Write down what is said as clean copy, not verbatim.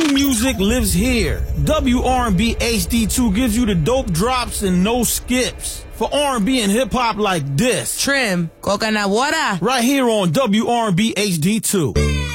New music lives here. WRB HD2 gives you the dope drops and no skips. For R&B and hip-hop like this. Trim, coconut water. Right here on WRB HD2.